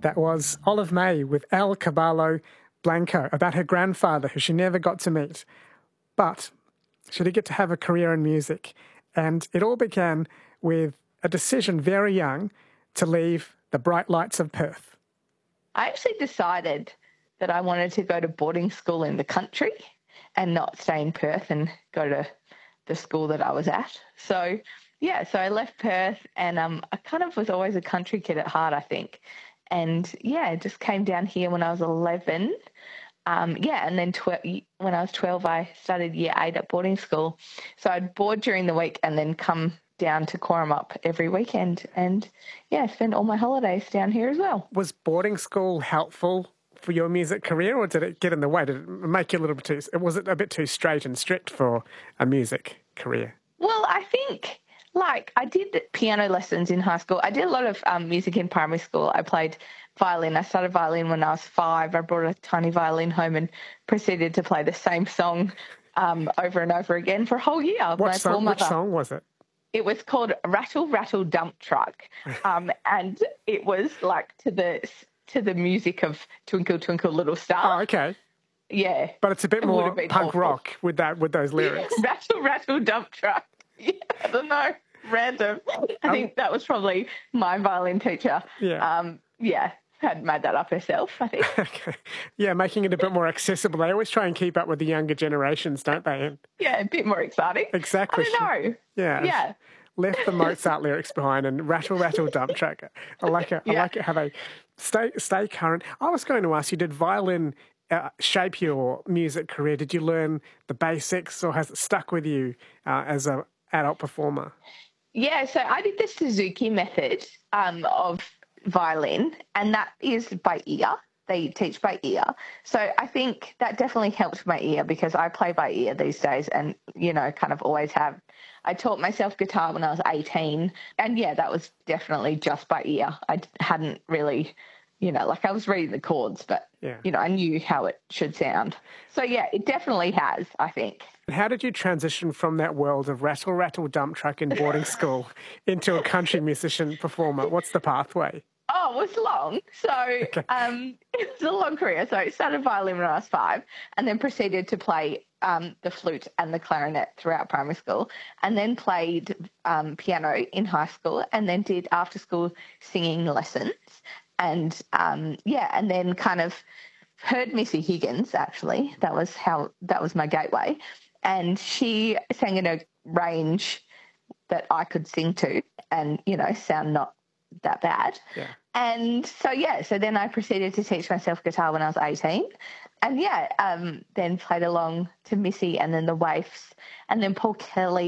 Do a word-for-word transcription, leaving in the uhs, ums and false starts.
That was Olive May with El Caballo Blanco, about her grandfather who she never got to meet. But she did get to have a career in music. And it all began with a decision very young to leave the bright lights of Perth. I actually decided that I wanted to go to boarding school in the country and not stay in Perth and go to the school that I was at. So, yeah, so I left Perth and um, I kind of was always a country kid at heart, I think. And, yeah, just came down here when I was eleven. Um, yeah, and then tw- when I was twelve, I started year eight at boarding school. So I'd board during the week and then come down to Corrimup every weekend and, yeah, spend all my holidays down here as well. Was boarding school helpful for your music career, or did it get in the way? Did it make you a little bit too, was it a bit too straight and strict for a music career? Well, I think, like, I did piano lessons in high school. I did a lot of um, music in primary school. I played violin. I started violin when I was five. I brought a tiny violin home and proceeded to play the same song um, over and over again for a whole year. What song, which song was it? It was called Rattle, Rattle, Dump Truck, um, and it was like to the to the music of Twinkle, Twinkle, Little Star. Oh, okay. Yeah. But it's a bit it more punk awful. rock with that with those lyrics. Yeah, rattle, rattle, dump truck. Yeah, I don't know. Random. I um, think that was probably my violin teacher. Yeah. Um, yeah. Had made that up herself, I think. Okay. Yeah, making it a bit more accessible. They always try and keep up with the younger generations, don't they? Yeah, a bit more exciting. Exactly. I don't know. Yeah. Yeah. Left the Mozart lyrics behind and rattle, rattle, dump truck. I like it. I yeah. like it how they stay stay current. I was going to ask you, did violin uh, shape your music career? Did you learn the basics, or has it stuck with you uh, as an adult performer? Yeah, so I did the Suzuki method um, of violin, and that is by ear. They teach by ear. So I think that definitely helped my ear, because I play by ear these days and, you know, kind of always have. I taught myself guitar when I was eighteen, and, yeah, that was definitely just by ear. I hadn't really, you know, like I was reading the chords, but, yeah. you know, I knew how it should sound. So, yeah, it definitely has, I think. How did you transition from that world of rattle, rattle, dump truck in boarding school into a country musician performer? What's the pathway? Oh, it was long. So okay. um, it was a long career. So I started violin when I was five and then proceeded to play um, the flute and the clarinet throughout primary school, and then played um, piano in high school, and then did after-school singing lessons. And, um, yeah, and then kind of heard Missy Higgins, actually. That was how that was my gateway. And she sang in a range that I could sing to and, you know, sound not that bad. Yeah. And so, yeah, so then I proceeded to teach myself guitar when I was eighteen. And, yeah, um, then played along to Missy and then the Waifs and then Paul Kelly.